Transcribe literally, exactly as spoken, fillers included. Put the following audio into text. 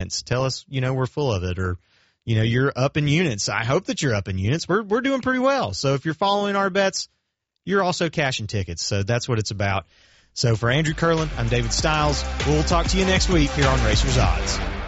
points. Tell us, you know, we're full of it, or, you know, you're up in units. I hope that you're up in units. We're we're doing pretty well. So if you're following our bets, you're also cashing tickets. So that's what it's about. So for Andrew Kurland, I'm David Stiles. We'll talk to you next week here on Racers Odds.